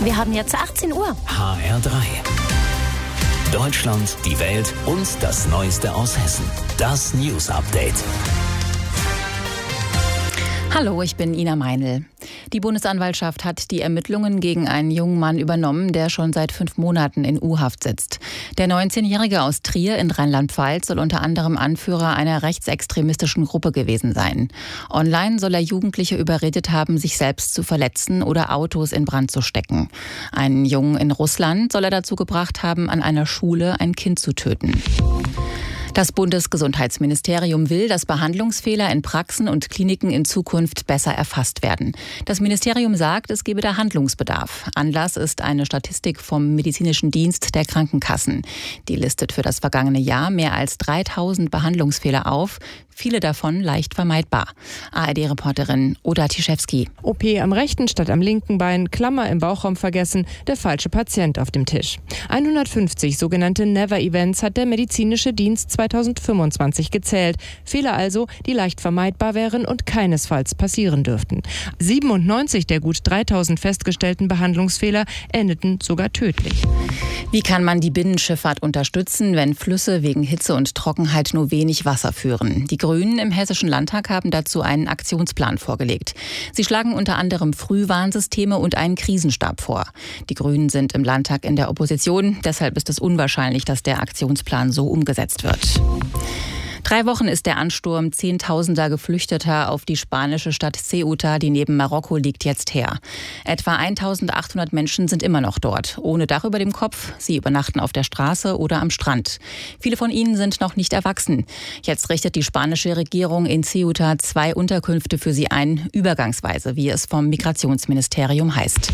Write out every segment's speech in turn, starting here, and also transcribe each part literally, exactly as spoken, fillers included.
Wir haben jetzt achtzehn Uhr. H R drei. Deutschland, die Welt und das Neueste aus Hessen. Das News Update. Hallo, ich bin Ina Meinl. Die Bundesanwaltschaft hat die Ermittlungen gegen einen jungen Mann übernommen, der schon seit fünf Monaten in U-Haft sitzt. Der neunzehnjährige aus Trier in Rheinland-Pfalz soll unter anderem Anführer einer rechtsextremistischen Gruppe gewesen sein. Online soll er Jugendliche überredet haben, sich selbst zu verletzen oder Autos in Brand zu stecken. Einen Jungen in Russland soll er dazu gebracht haben, an einer Schule ein Kind zu töten. Das Bundesgesundheitsministerium will, dass Behandlungsfehler in Praxen und Kliniken in Zukunft besser erfasst werden. Das Ministerium sagt, es gebe da Handlungsbedarf. Anlass ist eine Statistik vom Medizinischen Dienst der Krankenkassen. Die listet für das vergangene Jahr mehr als dreitausend Behandlungsfehler auf, viele davon leicht vermeidbar. A R D-Reporterin Oda Tischewski. O P am rechten statt am linken Bein, Klammer im Bauchraum vergessen, der falsche Patient auf dem Tisch. hundertfünfzig sogenannte Never-Events hat der medizinische Dienst zweitausendfünfundzwanzig gezählt. Fehler also, die leicht vermeidbar wären und keinesfalls passieren dürften. siebenundneunzig der gut dreitausend festgestellten Behandlungsfehler endeten sogar tödlich. Wie kann man die Binnenschifffahrt unterstützen, wenn Flüsse wegen Hitze und Trockenheit nur wenig Wasser führen? Die Grünen im Hessischen Landtag haben dazu einen Aktionsplan vorgelegt. Sie schlagen unter anderem Frühwarnsysteme und einen Krisenstab vor. Die Grünen sind im Landtag in der Opposition, deshalb ist es unwahrscheinlich, dass der Aktionsplan so umgesetzt wird. Drei Wochen ist der Ansturm Zehntausender Geflüchteter auf die spanische Stadt Ceuta, die neben Marokko liegt, jetzt her. Etwa eintausendachthundert Menschen sind immer noch dort, ohne Dach über dem Kopf. Sie übernachten auf der Straße oder am Strand. Viele von ihnen sind noch nicht erwachsen. Jetzt richtet die spanische Regierung in Ceuta zwei Unterkünfte für sie ein, übergangsweise, wie es vom Migrationsministerium heißt.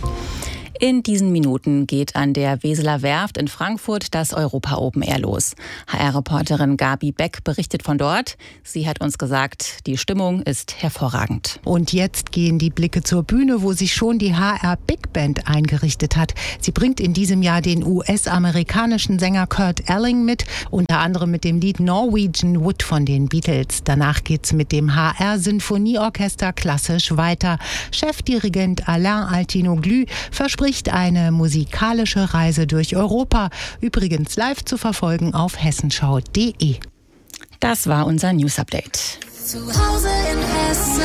In diesen Minuten geht an der Weseler Werft in Frankfurt das Europa Open Air los. H R-Reporterin Gabi Beck berichtet von dort. Sie hat uns gesagt, die Stimmung ist hervorragend. Und jetzt gehen die Blicke zur Bühne, wo sich schon die H R Big Band eingerichtet hat. Sie bringt in diesem Jahr den U S-amerikanischen Sänger Kurt Elling mit, unter anderem mit dem Lied Norwegian Wood von den Beatles. Danach geht's mit dem H R-Sinfonieorchester klassisch weiter. Chefdirigent Alain Altinoglu verspricht eine musikalische Reise durch Europa. Übrigens live zu verfolgen auf hessenschau punkt de. Das war unser News Update. Zu Hause in Hessen.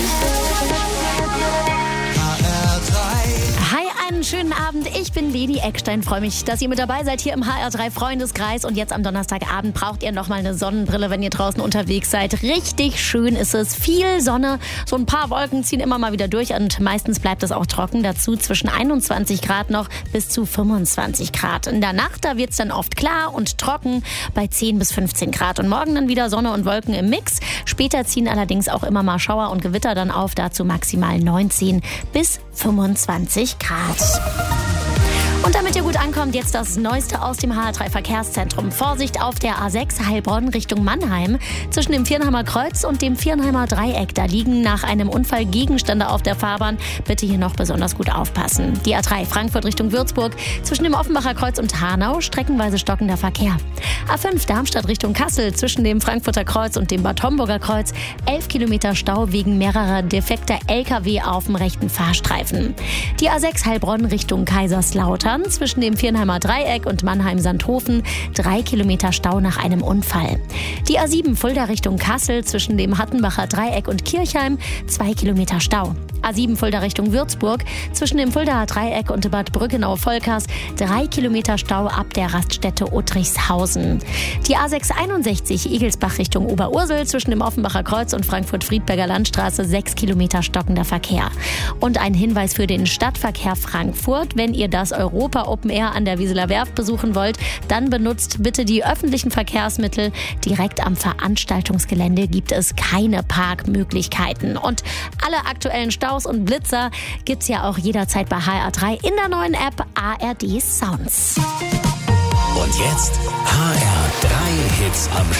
H R drei. Hi, einen schönen Abend. Ich bin Leni Eckstein. Freue mich, dass ihr mit dabei seid hier im H R drei Freundeskreis. Und jetzt am Donnerstagabend braucht ihr noch mal eine Sonnenbrille, wenn ihr draußen unterwegs seid. Richtig schön ist es. Viel Sonne. So ein paar Wolken ziehen immer mal wieder durch. Und meistens bleibt es auch trocken. Dazu zwischen einundzwanzig Grad noch bis zu fünfundzwanzig Grad. In der Nacht, da wird es dann oft klar und trocken bei zehn bis fünfzehn Grad. Und morgen dann wieder Sonne und Wolken im Mix. Später ziehen allerdings auch immer mal Schauer und Gewitter dann auf. Dazu maximal neunzehn bis fünfundzwanzig Grad. Und damit ihr gut ankommt, jetzt das Neueste aus dem H R drei Verkehrszentrum. Vorsicht auf der A sechs Heilbronn Richtung Mannheim. Zwischen dem Viernheimer Kreuz und dem Viernheimer Dreieck. Da liegen nach einem Unfall Gegenstände auf der Fahrbahn. Bitte hier noch besonders gut aufpassen. Die A drei Frankfurt Richtung Würzburg. Zwischen dem Offenbacher Kreuz und Hanau streckenweise stockender Verkehr. A fünf Darmstadt Richtung Kassel. Zwischen dem Frankfurter Kreuz und dem Bad Homburger Kreuz. elf Kilometer Stau wegen mehrerer defekter L K W auf dem rechten Fahrstreifen. Die A sechs Heilbronn Richtung Kaiserslautern. Zwischen dem Viernheimer Dreieck und Mannheim-Sandhofen drei Kilometer Stau nach einem Unfall. Die A sieben Fulda Richtung Kassel zwischen dem Hattenbacher Dreieck und Kirchheim zwei Kilometer Stau. A sieben Fulda Richtung Würzburg zwischen dem Fuldaer Dreieck und Bad Brückenau-Volkers drei Kilometer Stau ab der Raststätte Uttrichshausen. Die A sechs einundsechzig Igelsbach Richtung Oberursel zwischen dem Offenbacher Kreuz und Frankfurt-Friedberger Landstraße sechs Kilometer stockender Verkehr. Und ein Hinweis für den Stadtverkehr Frankfurt: Wenn ihr das Europa Open Air an der Weseler Werft besuchen wollt, dann benutzt bitte die öffentlichen Verkehrsmittel. Direkt am Veranstaltungsgelände gibt es keine Parkmöglichkeiten. Und alle aktuellen Staus und Blitzer gibt's ja auch jederzeit bei H R drei in der neuen App A R D Sounds. Und jetzt H R drei Hits am